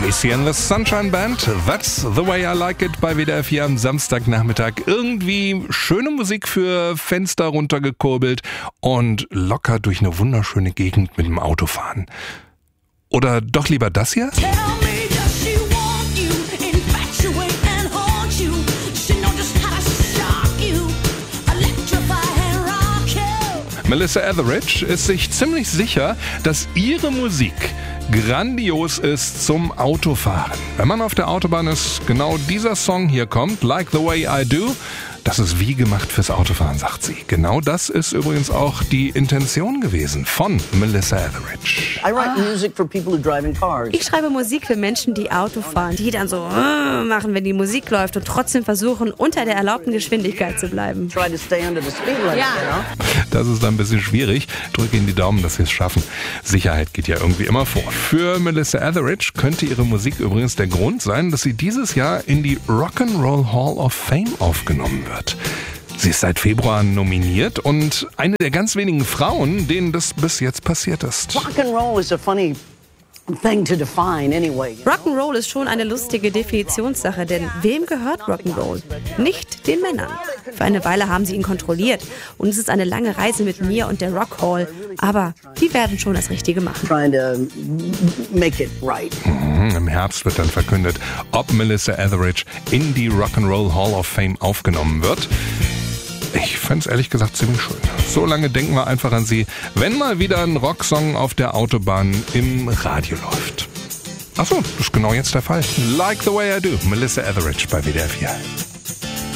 Casey and the Sunshine Band, That's the Way I Like It bei WDR 4 am Samstagnachmittag. Irgendwie schöne Musik für Fenster runtergekurbelt und locker durch eine wunderschöne Gegend mit dem Auto fahren. Oder doch lieber das hier? Melissa Etheridge ist sich ziemlich sicher, dass ihre Musik grandios ist zum Autofahren. Wenn man auf der Autobahn ist, genau dieser Song hier kommt, Like the Way I Do, das ist wie gemacht fürs Autofahren, sagt sie. Genau das ist übrigens auch die Intention gewesen von Melissa Etheridge. Ich schreibe Musik für Menschen, die Auto fahren, die dann so machen, wenn die Musik läuft und trotzdem versuchen, unter der erlaubten Geschwindigkeit zu bleiben. Ja. Das ist dann ein bisschen schwierig. Drücke Ihnen die Daumen, dass Sie es schaffen. Sicherheit geht ja irgendwie immer vor. Für Melissa Etheridge könnte ihre Musik übrigens der Grund sein, dass sie dieses Jahr in die Rock'n'Roll Hall of Fame aufgenommen wird. Sie ist seit Februar nominiert und eine der ganz wenigen Frauen, denen das bis jetzt passiert ist. Rock'n'Roll is a funny thing to define anyway. Rock'n'Roll ist schon eine lustige Definitionssache, denn wem gehört Rock'n'Roll? Nicht den Männern. Für eine Weile haben sie ihn kontrolliert und es ist eine lange Reise mit mir und der Rock Hall, aber die werden schon das Richtige machen. Trying to make it right. Im Herbst wird dann verkündet, ob Melissa Etheridge in die Rock'n'Roll Hall of Fame aufgenommen wird. Ich fände es ehrlich gesagt ziemlich schön. So lange denken wir einfach an sie, wenn mal wieder ein Rocksong auf der Autobahn im Radio läuft. Achso, das ist genau jetzt der Fall. Like the Way I Do, Melissa Etheridge bei WDR 4.